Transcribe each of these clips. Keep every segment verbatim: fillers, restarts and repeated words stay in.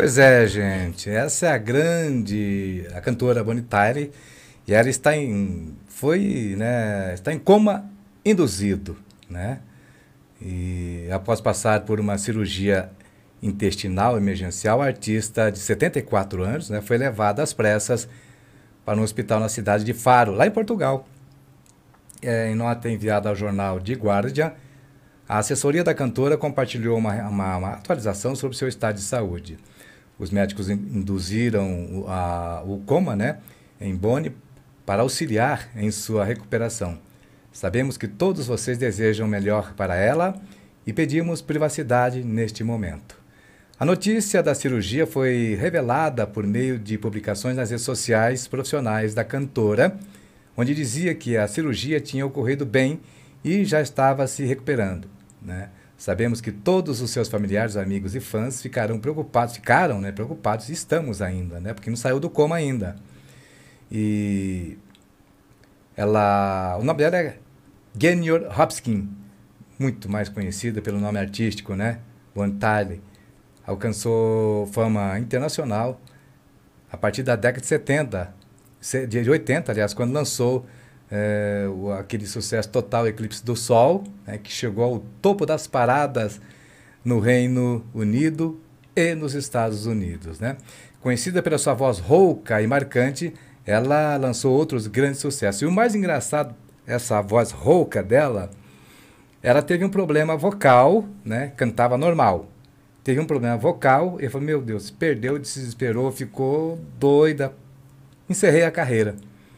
Pois é, gente, essa é a grande, a cantora Bonnie Tyler, e ela está em, foi, né, está em coma induzido, né? E após passar por uma cirurgia intestinal emergencial, a artista de setenta e quatro anos, né, foi levada às pressas para um hospital na cidade de Faro, lá em Portugal. É, em nota enviada ao jornal The Guardian, a assessoria da cantora compartilhou uma, uma, uma atualização sobre seu estado de saúde. Os médicos induziram o, a, o coma, né, em Bonnie para auxiliar em sua recuperação. Sabemos que todos vocês desejam o melhor para ela e pedimos privacidade neste momento. A notícia da cirurgia foi revelada por meio de publicações nas redes sociais profissionais da cantora, onde dizia que a cirurgia tinha ocorrido bem e já estava se recuperando, né? Sabemos que todos os seus familiares, amigos e fãs ficaram preocupados, ficaram, né, preocupados, e estamos ainda, né, porque não saiu do coma ainda. E ela, o nome dela é Guinevere Hopkins, muito mais conhecida pelo nome artístico, né, Bonnie Tyler. Alcançou fama internacional a partir da década de setenta, de oitenta, aliás, quando lançou É, o, aquele sucesso total, Eclipse do Sol, né, que chegou ao topo das paradas no Reino Unido e nos Estados Unidos, né? Conhecida pela sua voz rouca e marcante, ela lançou outros grandes sucessos. E o mais engraçado, essa voz rouca dela, ela teve um problema vocal, né? Cantava normal. Teve um problema vocal e falou, meu Deus, perdeu, desesperou, ficou doida. Encerrei a carreira.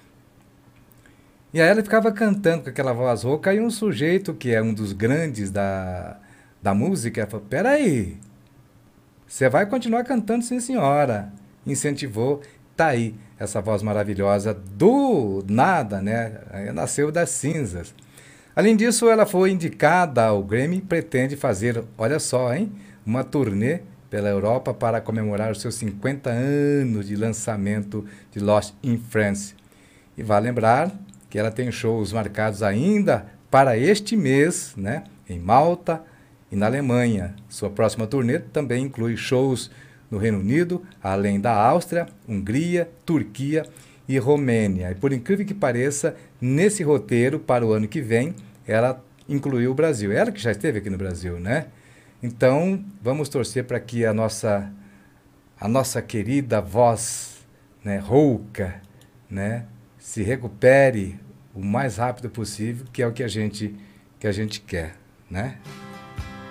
E aí ela ficava cantando com aquela voz rouca e um sujeito que é um dos grandes da, da música falou, peraí, você vai continuar cantando sim senhora. Incentivou, tá aí essa voz maravilhosa do nada, né? Nasceu das cinzas. Além disso, ela foi indicada ao Grammy e pretende fazer, olha só, hein, uma turnê pela Europa para comemorar os seus cinquenta anos de lançamento de Lost in France. E vale lembrar que ela tem shows marcados ainda para este mês, né, em Malta e na Alemanha. Sua próxima turnê também inclui shows no Reino Unido, além da Áustria, Hungria, Turquia e Romênia. E por incrível que pareça, nesse roteiro para o ano que vem, ela incluiu o Brasil. Ela que já esteve aqui no Brasil, né? Então, vamos torcer para que a nossa, a nossa querida voz, né, rouca, né, se recupere o mais rápido possível, que é o que a gente, que a gente quer, né?